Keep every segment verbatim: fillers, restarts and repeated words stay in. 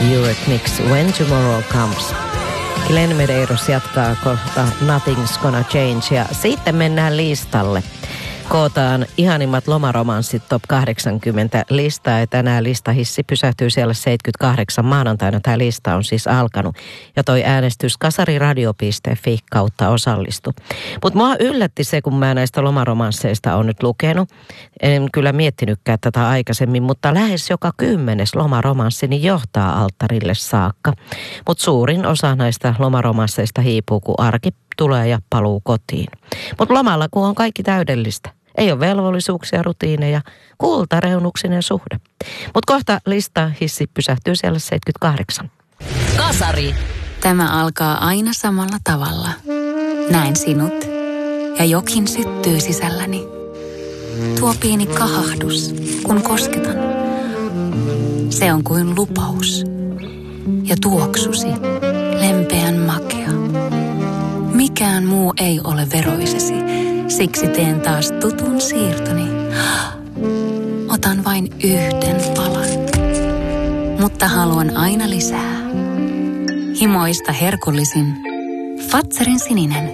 Eurythmics When Tomorrow Comes. Glenn Medeiros jatkaa kohta Nothing's Gonna Change ja sitten mennään listalle. Kootaan ihanimmat lomaromanssit top kahdeksankymmentä listaa ja tänään listahissi pysähtyy siellä seitsemänkymmentäkahdeksan. Maanantaina tämä lista on siis alkanut ja toi äänestys kasariradio piste fi kautta osallistu. Mutta mua yllätti se, kun mä näistä lomaromansseista on nyt lukenut. En kyllä miettinytkään tätä aikaisemmin, mutta lähes joka kymmenes lomaromanssini johtaa alttarille saakka. Mutta suurin osa näistä lomaromansseista hiipuu, kun arki tulee ja paluu kotiin. Mutta lomalla, kun on kaikki täydellistä. Ei ole velvollisuuksia, rutiineja, kultareunuksinen suhde. Mutta kohta lista hissi pysähtyy siellä seitsemänkymmentäkahdeksan. Kasari. Tämä alkaa aina samalla tavalla. Näen sinut ja jokin syttyy sisälläni. Tuo pieni kahahdus, kun kosketan. Se on kuin lupaus. Ja tuoksusi, lempeän makea. Mikään muu ei ole veroisesi. Siksi teen taas tutun siirtoni. Otan vain yhden palan. Mutta haluan aina lisää. Himoista herkullisin. Fatserin sininen.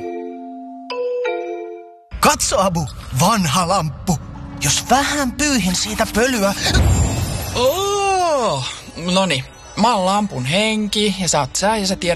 Katso, Abu, vanha lamppu. Jos vähän pyyhin siitä pölyä... Oh, noni, mä oon lampun henki ja sä oot sä ja sä tiedät